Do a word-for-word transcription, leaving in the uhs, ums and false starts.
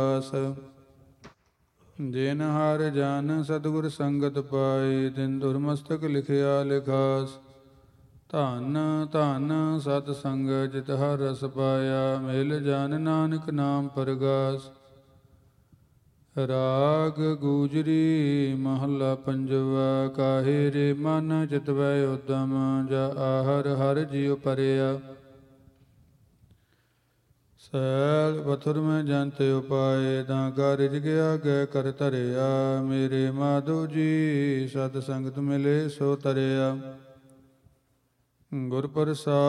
ਜਿਨ ਹਰਿ ਜਨ ਸਤਿਗੁਰ ਸੰਗਤ ਪਾਈ, ਤਿਨ ਦੁਰਮਸਤਕ ਲਿਖਿਆ ਲਿਖਾਸ। ਧੰਨ ਧੰਨ ਸਤ ਸੰਗ ਜਿਤ ਹਰ ਰਸ ਪਾਇਆ, ਮਿਲ ਜਨ ਨਾਨਕ ਨਾਮ ਪਰਗਾਸ। ਰਾਗ ਗੂਜਰੀ ਮਹੱਲਾ ਪੰਜਵਾ। ਕਾਹੇ ਰੇ ਮਨ ਚਿਤਵੈ ਉਦਮ, ਜਾ ਆਹਰ ਹਰਿ ਜਿਉ ਪਰਿਆ। ਸੈਲ ਪਥੁਰ ਮੈਂ ਜੰਤ ਉਪਾਏ, ਤਾਂ ਕਾ ਰਿਜਕ ਆਗੇ ਕਰ ਧਰਿਆ। ਮੇਰੇ ਮਾਧੋ ਜੀ ਸਤ ਸੰਗਤ ਮਿਲੇ ਸੋ ਤਰਿਆ। ਗੁਰ ਪ੍ਰਸਾਦਿ